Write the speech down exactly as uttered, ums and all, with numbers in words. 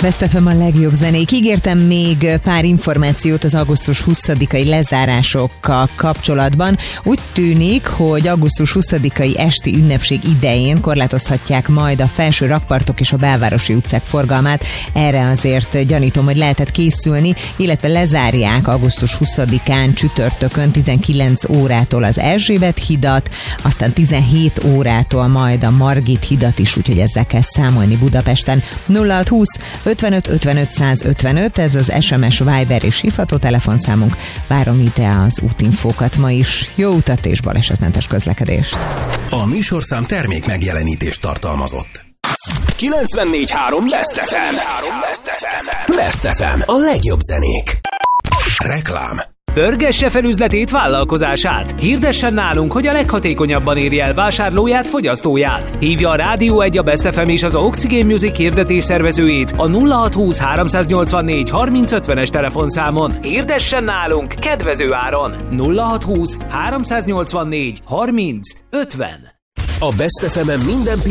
Best ef em a legjobb zenék. Ígértem még pár információt az augusztus huszadikai lezárásokkal kapcsolatban. Úgy tűnik, hogy augusztus huszadikai esti ünnepség idején korlátozhatják majd a felső rakpartok és a belvárosi utcák forgalmát. Erre azért gyanítom, hogy lehetett készülni, illetve lezárják augusztus huszadikán csütörtökön tizenkilenc órától az Erzsébet hidat, aztán tizenhét órától majd a Margit hidat is, úgyhogy ezzel kell számolni Budapesten. nulla hat húsz ötvenöt ötvenöt száz ötvenöt, ez az es em es, Viber és hívható telefonszámunk. Várom ide az útinfókat ma is. Jó utat és balesetmentes közlekedést! A műsorszám termék megjelenítést tartalmazott. kilencvennégy három Best ef em. Best ef em, a legjobb zenék. Reklám. Pörgesse fel üzletét, vállalkozását! Hirdessen nálunk, hogy a leghatékonyabban érje el vásárlóját, fogyasztóját! Hívja a Rádió egy, a Best ef em és az Oxygen Music hirdetés szervezőjét a nulla hat húsz háromszáznyolcvannégy harminc ötvenes telefonszámon. Hirdessen nálunk kedvező áron! nulla hat húsz háromszáznyolcvannégy harminc ötven. A Best ef em-en minden